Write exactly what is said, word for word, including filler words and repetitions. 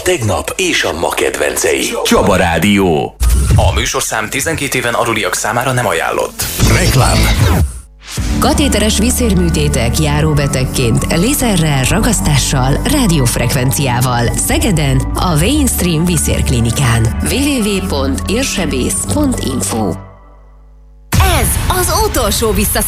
tegnap és a ma kedvencei. Csaba Rádió. A műsorszám tizenkét éven aluliak számára nem ajánlott. Reklám. Katéteres vízérműtétek járóbetegként, lézerrel, ragasztással, rádiófrekvenciával. Szegeden a Mainstream Vízérklinikán. double-u double-u double-u pont érsebész pont info. Ez az utolsó vissza